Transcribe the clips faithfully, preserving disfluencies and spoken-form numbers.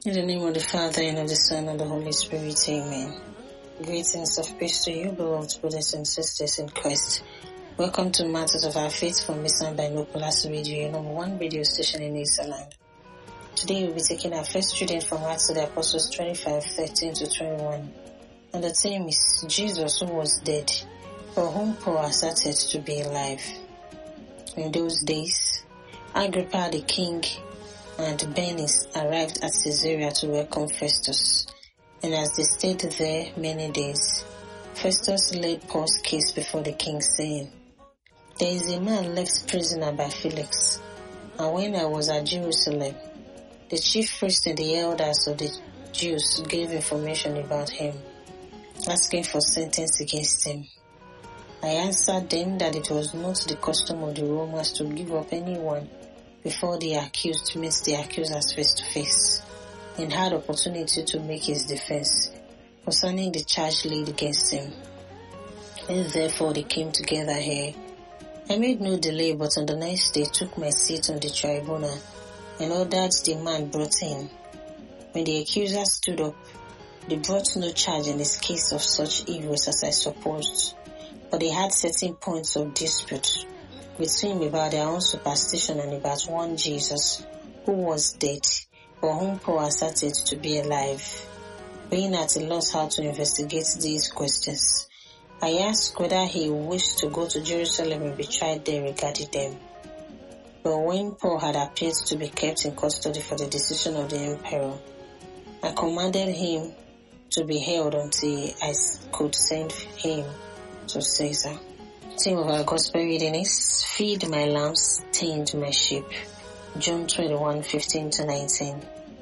In the name of the Father, and of the Son, and of the Holy Spirit, amen. Greetings of peace to you, beloved brothers and sisters in Christ. Welcome to Matters of Our Faith from Mission Binoculars Radio, your number one radio station in Israel. Today we'll be taking our first reading from Acts of the Apostles twenty-five, thirteen to twenty-one. And the theme is Jesus who was dead, for whom Paul asserted to be alive. In those days, Agrippa the king and Bernice arrived at Caesarea to welcome Festus, and as they stayed there many days, Festus laid Paul's case before the king, saying, "There is a man left prisoner by Felix, and when I was at Jerusalem, the chief priests and the elders of the Jews gave information about him, asking for sentence against him. I answered them that it was not the custom of the Romans to give up anyone before the accused meets the accusers face to face, and had opportunity to make his defense concerning the charge laid against him. And therefore they came together here. I made no delay, but on the next day took my seat on the tribunal, and ordered the man brought in. When the accuser stood up, they brought no charge in his case of such evils as I supposed, but they had certain points of dispute between them about their own superstition and about one Jesus, who was dead, for whom Paul asserted to be alive. Being at a loss how to investigate these questions, I asked whether he wished to go to Jerusalem and be tried there regarding them. But when Paul had appeared to be kept in custody for the decision of the emperor, I commanded him to be held until I could send him to Caesar." The theme of our gospel reading is "Feed my lambs, tend my sheep." John twenty-one, fifteen to nineteen.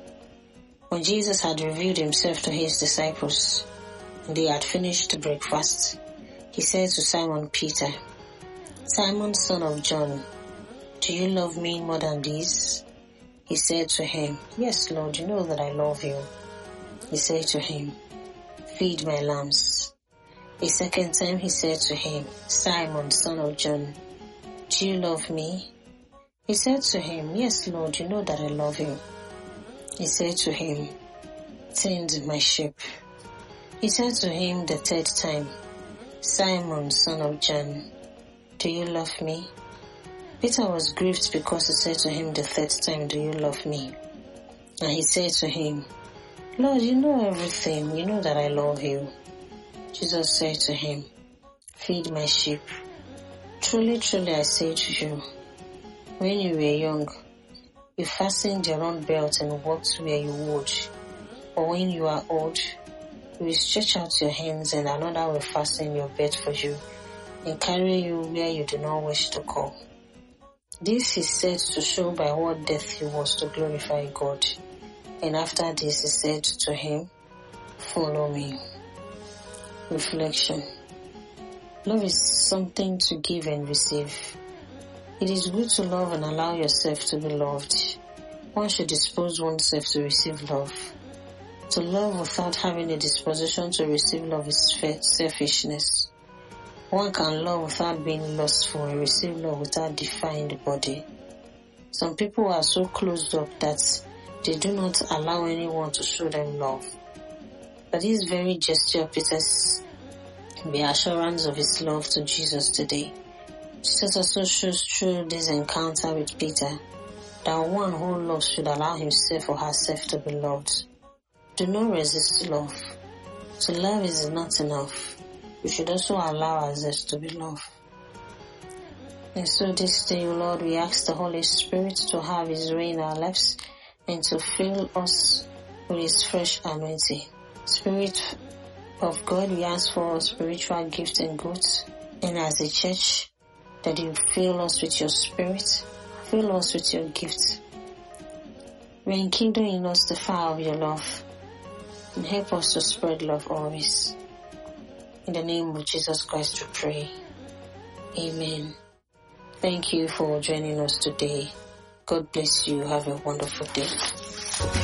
When Jesus had revealed himself to his disciples, and they had finished breakfast, he said to Simon Peter, "Simon, son of John, do you love me more than these?" He said to him, "Yes, Lord, you know that I love you." He said to him, "Feed my lambs." A second time he said to him, "Simon, son of John, do you love me?" He said to him, "Yes, Lord, you know that I love you." He said to him, "Tend my sheep." He said to him the third time, "Simon, son of John, do you love me?" Peter was grieved because he said to him the third time, "Do you love me?" And he said to him, "Lord, you know everything. You know that I love you." Jesus said to him, "Feed my sheep. Truly, truly, I say to you, when you were young, you fastened your own belt and walked where you would. But when you are old, you will stretch out your hands and another will fasten your belt for you and carry you where you do not wish to go." This he said to show by what death he was to glorify God. And after this he said to him, "Follow me." Reflection. Love is something to give and receive. It is good to love and allow yourself to be loved. One should dispose oneself to receive love. To love without having a disposition to receive love is selfishness. One can love without being lustful and receive love without defying the body. Some people are so closed up that they do not allow anyone to show them love. But this very gesture of Peter's the assurance of his love to Jesus today. Jesus also shows through this encounter with Peter that one who loves should allow himself or herself to be loved. Do not resist love. To love is not enough. We should also allow ourselves to be loved. And so this day, Lord, we ask the Holy Spirit to have his way in our lives and to fill us with his fresh anointing. Spirit of God, we ask for spiritual gifts and goods, and as a church, that you fill us with your spirit, fill us with your gifts. Rekindle in us the fire of your love, and help us to spread love always. In the name of Jesus Christ we pray. Amen. Thank you for joining us today. God bless you. Have a wonderful day.